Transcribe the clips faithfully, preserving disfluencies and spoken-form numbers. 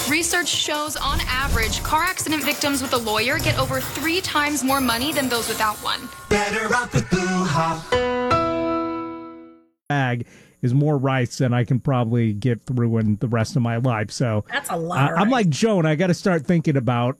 Research shows, on average, car accident victims with a lawyer get over three times more money than those without one. Better off with Boo Ha. Bag is more rice than I can probably get through in the rest of my life. So that's a lot. Uh, I'm like Joan. I got to start thinking about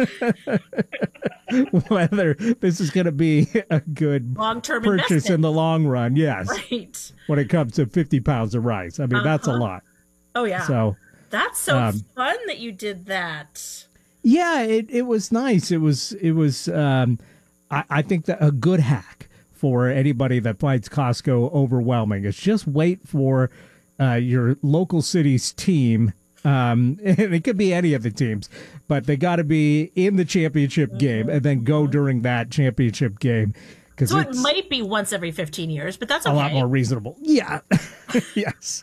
whether this is going to be a good long-term purchase investment in the long run. Yes, right. When it comes to fifty pounds of rice, I mean uh-huh. that's a lot. Oh yeah. So that's so um, fun that you did that. Yeah, it it was nice. It was it was. Um, I, I think that a good hack for anybody that finds Costco overwhelming is just wait for uh, your local city's team. Um, and it could be any of the teams, but they got to be in the championship mm-hmm. game and then go during that championship game. So it might be once every fifteen years, but that's okay. A lot more reasonable. Yeah. Yes.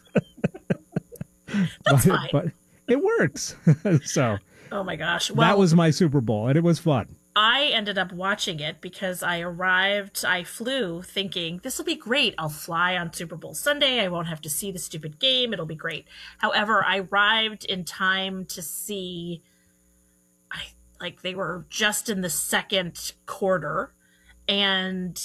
That's but, fine. But it works. So. Oh my gosh. Well, that was my Super Bowl and it was fun. I ended up watching it because I arrived, I flew thinking, this will be great. I'll fly on Super Bowl Sunday. I won't have to see the stupid game. It'll be great. However, I arrived in time to see, I like they were just in the second quarter, and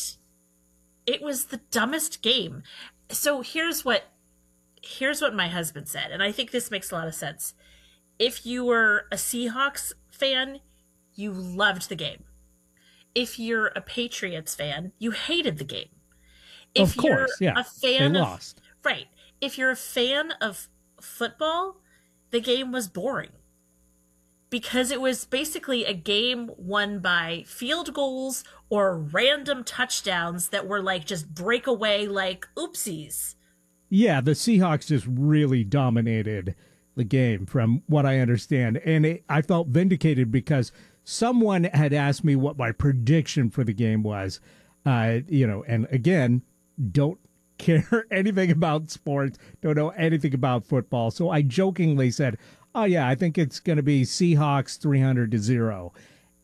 it was the dumbest game. So here's what, here's what my husband said, and I think this makes a lot of sense. If you were a Seahawks fan, you loved the game. If you're a Patriots fan, you hated the game. If of course, you're yeah. a fan they of, lost. Right. If you're a fan of football, the game was boring. Because it was basically a game won by field goals or random touchdowns that were like just breakaway, like oopsies. Yeah, the Seahawks just really dominated the game from what I understand. And it, I felt vindicated because someone had asked me what my prediction for the game was. Uh, you know, and again, don't care anything about sports, don't know anything about football. So I jokingly said, oh, yeah, I think it's going to be Seahawks three hundred to zero.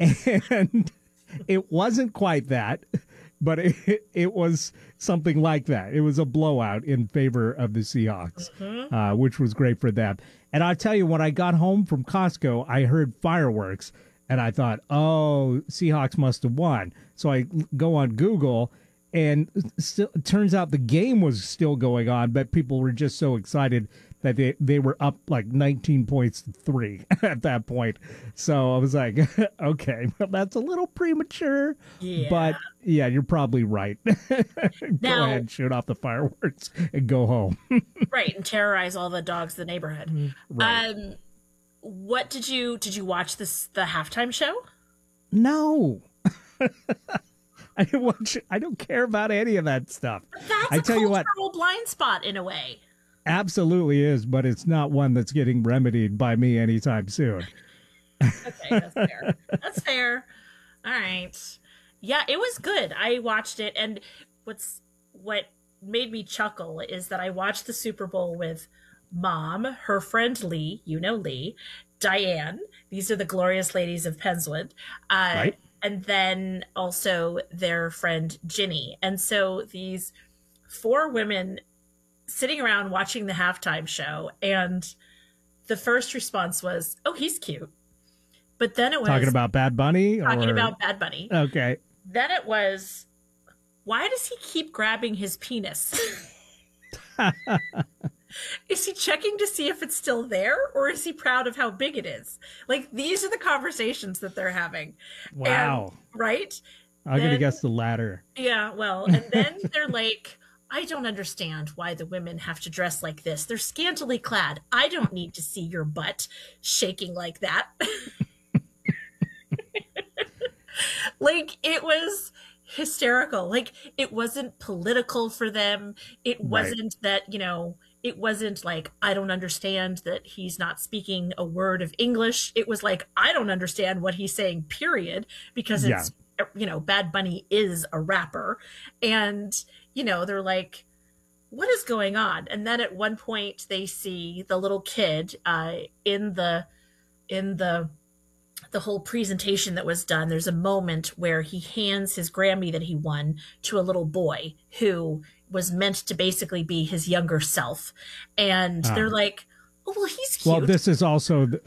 And it wasn't quite that, but it, it was something like that. It was a blowout in favor of the Seahawks, mm-hmm. uh, which was great for them. And I'll tell you, when I got home from Costco, I heard fireworks, and I thought, oh, Seahawks must have won. So I go on Google, and still, it turns out the game was still going on, but people were just so excited that they, they were up like nineteen points to three at that point. So I was like, okay, well, that's a little premature. Yeah. But, yeah, you're probably right. Go now, ahead and shoot off the fireworks and go home. Right, and terrorize all the dogs in the neighborhood. Right. Um, what did you, did you watch this, the halftime show? No. I didn't watch it. I don't care about any of that stuff. But that's I a tell you what, cultural blind spot in a way. Absolutely is, but it's not one that's getting remedied by me anytime soon. Okay, that's fair. That's fair. All right. Yeah, it was good. I watched it, and what's what made me chuckle is that I watched the Super Bowl with Mom, her friend Lee, you know Lee, Diane. These are the glorious ladies of Penswood. Uh, right. And then also their friend Ginny. And so these four women sitting around watching the halftime show, and the first response was, oh, he's cute. But then it was talking about Bad Bunny. Talking or... about Bad Bunny. Okay. Then it was, why does he keep grabbing his penis? Is he checking to see if it's still there, or is he proud of how big it is? Like, these are the conversations that they're having. Wow. And, right? I'm going to guess the latter. Yeah, well, and then they're like, I don't understand why the women have to dress like this. They're scantily clad. I don't need to see your butt shaking like that. Like, it was hysterical. Like, it wasn't political for them. It wasn't right. that, you know, it wasn't like, I don't understand that he's not speaking a word of English. It was like, I don't understand what he's saying, period, because it's, yeah. you know, Bad Bunny is a rapper. And, you know, they're like, what is going on? And then at one point they see the little kid uh, in the, in the, the whole presentation that was done. There's a moment where he hands his Grammy that he won to a little boy who was meant to basically be his younger self. And uh, they're like, oh, well, he's cute. Well, this is also